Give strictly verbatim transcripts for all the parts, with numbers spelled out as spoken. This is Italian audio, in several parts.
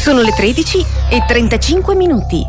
Sono le tredici e trentacinque minuti.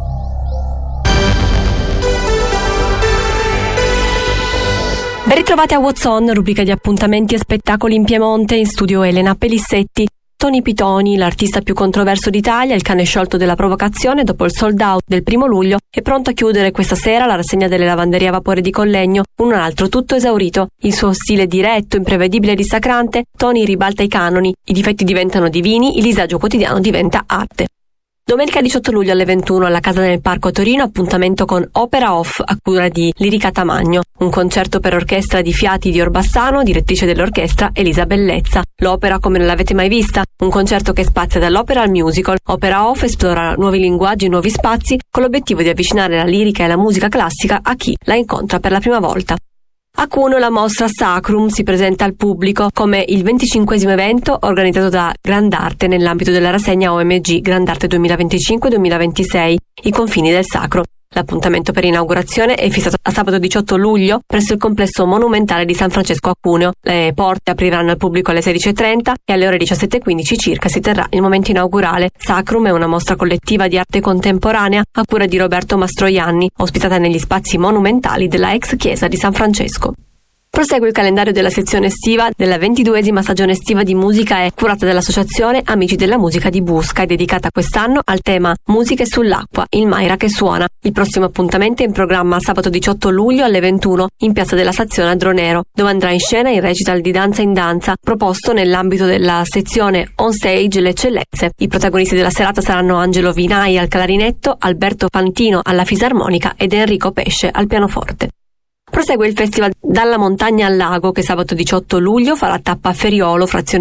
Ben ritrovati a What's On, rubrica di appuntamenti e spettacoli in Piemonte. In studio Elena Pelissetti. Tony Pitoni, l'artista più controverso d'Italia, il cane sciolto della provocazione dopo il sold out del primo luglio, è pronto a chiudere questa sera la rassegna delle lavanderie a vapore di Collegno con un altro tutto esaurito. Il suo stile diretto, imprevedibile e dissacrante, Tony ribalta i canoni, i difetti diventano divini, il disagio quotidiano diventa arte. Domenica diciotto luglio alle ventuno alla Casa del Parco a Torino, appuntamento con Opera Off a cura di Lirica Tamagno, un concerto per orchestra di fiati di Orbassano, direttrice dell'orchestra Elisa Bellezza. L'opera come non l'avete mai vista, un concerto che spazia dall'opera al musical. Opera Off esplora nuovi linguaggi e nuovi spazi con l'obiettivo di avvicinare la lirica e la musica classica a chi la incontra per la prima volta. A Cuneo la mostra Sacrum si presenta al pubblico come il venticinquesimo evento organizzato da Grandarte nell'ambito della rassegna O M G Grandarte duemilaventicinque duemilaventisei, i confini del sacro. L'appuntamento per inaugurazione è fissato a sabato diciotto luglio presso il complesso monumentale di San Francesco a Cuneo. Le porte apriranno al pubblico alle sedici e trenta e alle ore diciassette e quindici circa si terrà il momento inaugurale. Sacrum è una mostra collettiva di arte contemporanea a cura di Roberto Mastroianni, ospitata negli spazi monumentali della ex chiesa di San Francesco. Prosegue il calendario della sezione estiva della ventiduesima stagione estiva di musica e curata dall'associazione Amici della Musica di Busca e dedicata quest'anno al tema Musiche sull'acqua, il Maira che suona. Il prossimo appuntamento è in programma sabato diciotto luglio alle ventuno in piazza della Stazione a Dronero, dove andrà in scena il recital di Danza in Danza proposto nell'ambito della sezione On Stage Le Eccellenze. I protagonisti della serata saranno Angelo Vinai al clarinetto, Alberto Pantino alla fisarmonica ed Enrico Pesce al pianoforte. Prosegue il festival Dalla Montagna al Lago che sabato diciotto luglio farà tappa a Feriolo, frazione